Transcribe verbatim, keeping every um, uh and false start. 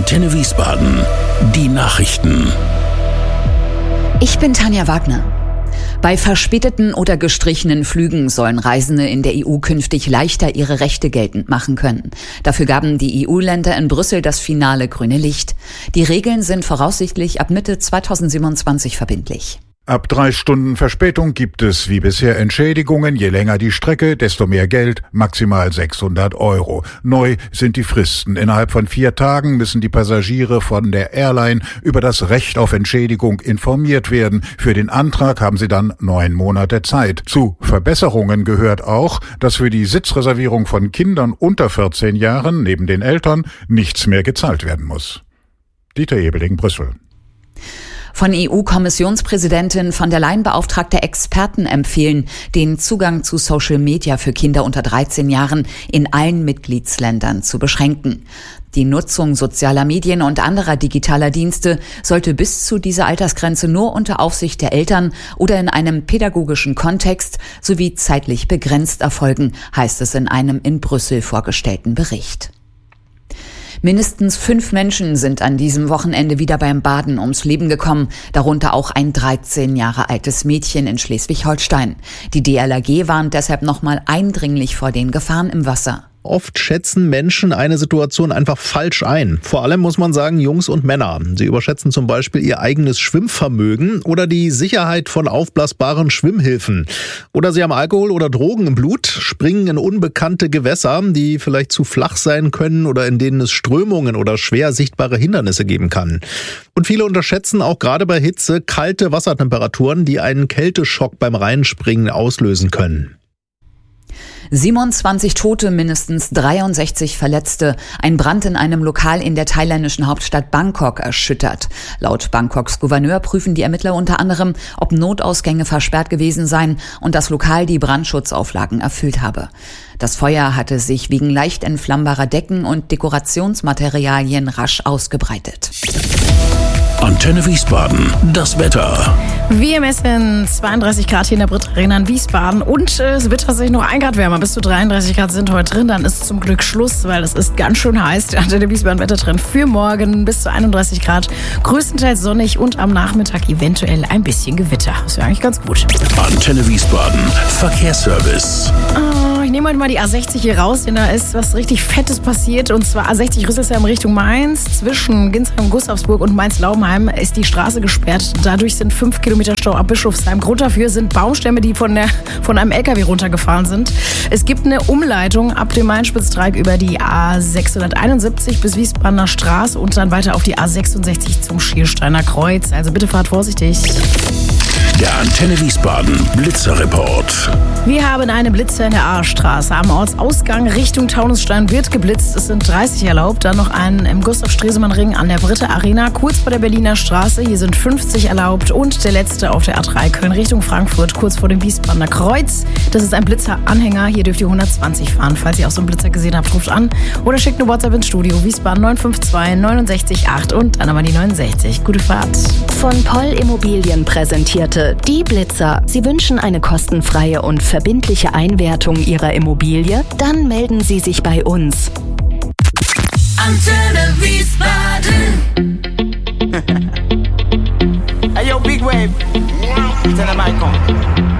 Antenne Wiesbaden, die Nachrichten. Ich bin Tanja Wagner. Bei verspäteten oder gestrichenen Flügen sollen Reisende in der E U künftig leichter ihre Rechte geltend machen können. Dafür gaben die E U-Länder in Brüssel das finale grüne Licht. Die Regeln sind voraussichtlich ab Mitte zweitausendsiebenundzwanzig verbindlich. Ab drei Stunden Verspätung gibt es wie bisher Entschädigungen. Je länger die Strecke, desto mehr Geld, maximal sechshundert Euro. Neu sind die Fristen. Innerhalb von vier Tagen müssen die Passagiere von der Airline über das Recht auf Entschädigung informiert werden. Für den Antrag haben sie dann neun Monate Zeit. Zu Verbesserungen gehört auch, dass für die Sitzreservierung von Kindern unter vierzehn Jahren neben den Eltern nichts mehr gezahlt werden muss. Dieter Ebeling, Brüssel. Von E U-Kommissionspräsidentin von der Leyen beauftragte Experten empfehlen, den Zugang zu Social Media für Kinder unter dreizehn Jahren in allen Mitgliedsländern zu beschränken. Die Nutzung sozialer Medien und anderer digitaler Dienste sollte bis zu dieser Altersgrenze nur unter Aufsicht der Eltern oder in einem pädagogischen Kontext sowie zeitlich begrenzt erfolgen, heißt es in einem in Brüssel vorgestellten Bericht. Mindestens fünf Menschen sind an diesem Wochenende wieder beim Baden ums Leben gekommen, darunter auch ein dreizehn Jahre altes Mädchen in Schleswig-Holstein. Die D L R G warnt deshalb nochmal eindringlich vor den Gefahren im Wasser. Oft schätzen Menschen eine Situation einfach falsch ein. Vor allem muss man sagen, Jungs und Männer. Sie überschätzen zum Beispiel ihr eigenes Schwimmvermögen oder die Sicherheit von aufblasbaren Schwimmhilfen. Oder sie haben Alkohol oder Drogen im Blut, springen in unbekannte Gewässer, die vielleicht zu flach sein können oder in denen es Strömungen oder schwer sichtbare Hindernisse geben kann. Und viele unterschätzen auch gerade bei Hitze kalte Wassertemperaturen, die einen Kälteschock beim Reinspringen auslösen können. siebenundzwanzig Tote, mindestens dreiundsechzig Verletzte. Ein Brand in einem Lokal in der thailändischen Hauptstadt Bangkok erschüttert. Laut Bangkoks Gouverneur prüfen die Ermittler unter anderem, ob Notausgänge versperrt gewesen seien und das Lokal die Brandschutzauflagen erfüllt habe. Das Feuer hatte sich wegen leicht entflammbarer Decken und Dekorationsmaterialien rasch ausgebreitet. Antenne Wiesbaden, das Wetter. Wir messen zweiunddreißig Grad hier in der Brit Arena in Wiesbaden und äh, es wird tatsächlich noch ein Grad wärmer. Bis zu dreiunddreißig Grad sind heute drin, dann ist zum Glück Schluss, weil es ist ganz schön heiß. Der Antenne Wiesbaden Wettertrend für morgen bis zu einunddreißig Grad, größtenteils sonnig und am Nachmittag eventuell ein bisschen Gewitter. Ist ja eigentlich ganz gut. Antenne Wiesbaden, Verkehrsservice. Oh, ich nehme heute mal die A sechzig hier raus, denn da ist was richtig Fettes passiert und zwar A sechzig Rüsselsheim Richtung Mainz. Zwischen Ginsheim, Gustavsburg und Mainz-Laubenheim ist die Straße gesperrt. Dadurch sind fünf Kilometer Stau ab Bischofsheim. Grund dafür sind Baumstämme, die von, der, von einem L K W runtergefahren sind. Es gibt eine Umleitung ab dem Main-Spitz-Dreieck über die A sechshunderteinundsiebzig bis Wiesbadener Straße und dann weiter auf die A sechsundsechzig zum Schiersteiner Kreuz. Also bitte fahrt vorsichtig. Der Antenne Wiesbaden Blitzerreport. Wir haben eine Blitzer in der A-Straße. Am Ortsausgang Richtung Taunusstein wird geblitzt. Es sind dreißig erlaubt. Dann noch einen im Gustav-Stresemann-Ring an der Britta Arena, kurz vor der Berliner Straße. Hier sind fünfzig erlaubt. Und der letzte auf der A drei Köln Richtung Frankfurt, kurz vor dem Wiesbadener Kreuz. Das ist ein Blitzer-Anhänger. Hier dürft ihr hundertzwanzig fahren. Falls ihr auch so einen Blitzer gesehen habt, ruft an. Oder schickt eine WhatsApp ins Studio. Wiesbaden neun fünf zwei neun sechs acht und dann aber die neunundsechzig. Gute Fahrt. Von Poll Immobilien präsentierte die Blitzer. Sie wünschen eine kostenfreie und verbindliche Einwertung Ihrer Immobilie? Dann melden Sie sich bei uns. Antenne Wiesbaden. Hey yo, Big Wave. Tell them I come.